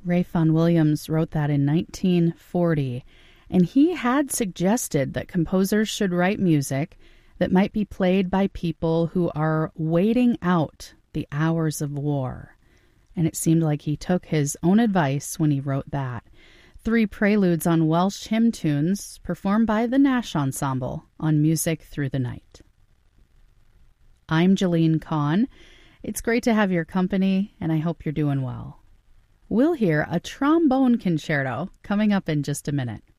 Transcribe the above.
Ray Vaughan Williams wrote that in 1940, and he had suggested that composers should write music that might be played by people who are waiting out the hours of war. And it seemed like he took his own advice when he wrote that. 3 preludes on Welsh hymn tunes performed by the Nash Ensemble on Music Through the Night. I'm Jolene Kahn. It's great to have your company, and I hope you're doing well. We'll hear a trombone concerto coming up in just a minute.